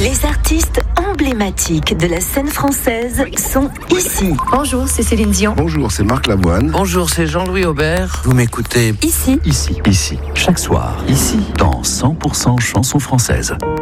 Les artistes emblématiques de la scène française sont ici. Bonjour, c'est Céline Dion. Bonjour, c'est Marc Lavoine. Bonjour, c'est Jean-Louis Aubert. Vous m'écoutez Ici. Ici, chaque soir, ici, dans 100% chansons françaises.